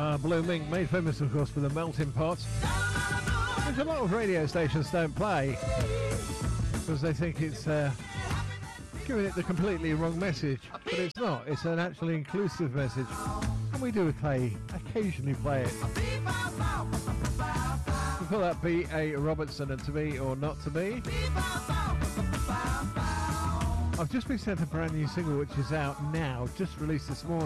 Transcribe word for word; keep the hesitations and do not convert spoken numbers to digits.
Uh, Blue Mink, made famous of course for the Melting Pot, which a lot of radio stations don't play because they think it's uh, giving it the completely wrong message, but it's not. It's an actually inclusive message, and we do play, occasionally play it. We call that B A Robertson and To Be or Not To Be. I've just been sent a brand new single which is out now, just released this morning.